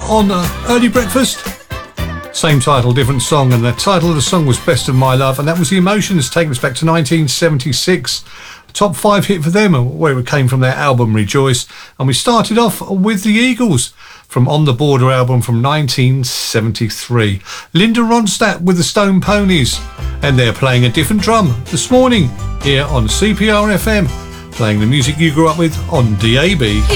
on Early Breakfast. Same title, different song, and the title of the song was Best of My Love, and that was The Emotions, taking us back to 1976. A top 5 hit for them, where it came from their album Rejoice. And we started off with the Eagles from On the Border album from 1973. Linda Ronstadt with the Stone Ponies, and they're playing a different drum this morning here on CPR FM, playing the music you grew up with on DAB.